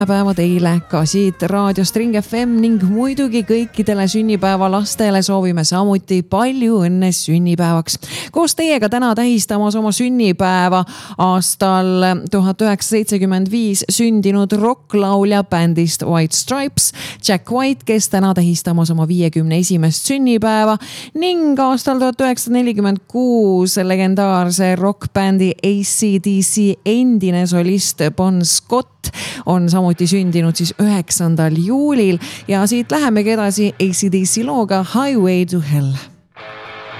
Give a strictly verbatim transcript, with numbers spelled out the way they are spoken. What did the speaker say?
päeva teile ka siit raadiost Ring F M ning muidugi kõikidele sünnipäeva lastele soovime samuti palju õnne sünnipäevaks. Koos teiega täna tähistamas oma sünnipäeva aastal tuhat üheksasada seitsekümmend viis sündinud rocklaulja bändist White Stripes, Jack White, kes täna tähistamas oma viiekümne esimest sünnipäeva ning aastal tuhat üheksasada nelikümmend kuus legendaarse rockbändi A C D C endine solist Bon Scott on samuti sündinud siis üheksandal juulil ja siit lähemegi edasi A C D C looga Highway to Hell.